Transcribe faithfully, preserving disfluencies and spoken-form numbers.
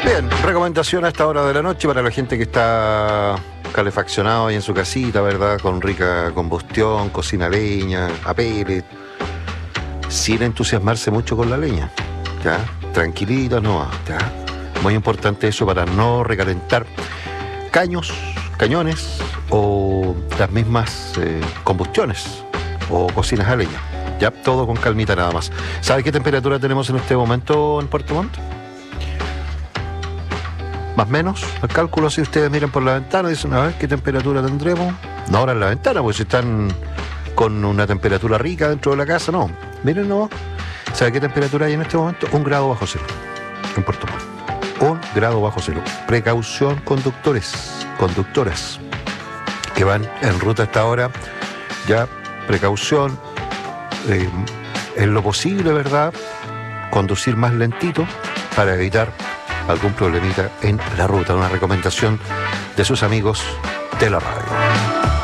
Bien, recomendación a esta hora de la noche para la gente que está calefaccionado ahí en su casita, ¿verdad? Con rica combustión, cocina a leña, a pellet, sin entusiasmarse mucho con la leña, ¿ya? Tranquilito, no, ¿ya? Muy importante eso para no recalentar caños, cañones o las mismas eh, combustiones o cocinas a leña. Ya, todo con calmita nada más. ¿Sabe qué temperatura tenemos en este momento en Puerto Montt? Más o menos, el cálculo, si ustedes miran por la ventana, dicen, a ver, ¿qué temperatura tendremos? No ahora en la ventana, porque si están con una temperatura rica dentro de la casa, no. Miren, no. ¿Sabe qué temperatura hay en este momento? Un grado bajo cero en Puerto Montt. Un grado bajo cero. Precaución, conductores, conductoras que van en ruta a esta hora. Ya, precaución, eh, en lo posible, ¿verdad? Conducir más lentito para evitar algún problemita en la ruta. Una recomendación de sus amigos de la radio.